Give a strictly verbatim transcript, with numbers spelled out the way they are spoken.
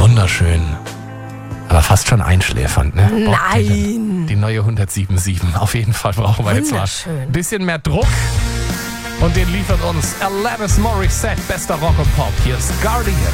wunderschön. Aber fast schon einschläfernd, ne? Nein. Die neue hundertsieben Komma sieben. Auf jeden Fall brauchen wir jetzt mal ein bisschen mehr Druck. Und den liefert uns Alanis Morissette, bester Rock und Pop. Hier ist Guardian.